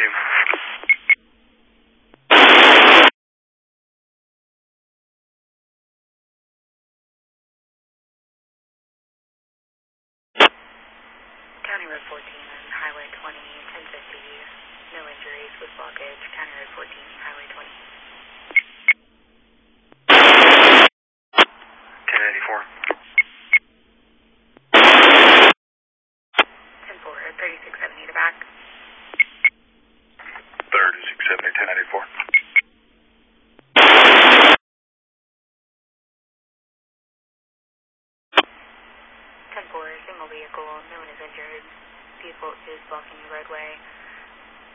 you. County Road 14 and Highway 20, 1050. No injuries with blockage. County Road 14, Highway 20. 1084. 10-4, 3670 to back. 3670, 1094.